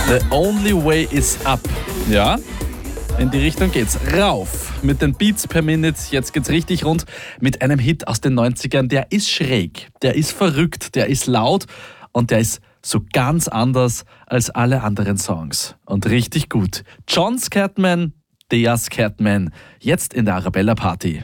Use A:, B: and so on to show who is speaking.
A: The only way is up. Ja, in die Richtung geht's. Rauf mit den Beats per Minute. Jetzt geht's richtig rund mit einem Hit aus den 90ern. Der ist schräg, der ist verrückt, der ist laut und der ist so ganz anders als alle anderen Songs. Und richtig gut. John Scatman, der Scatman. Jetzt in der Arabella Party.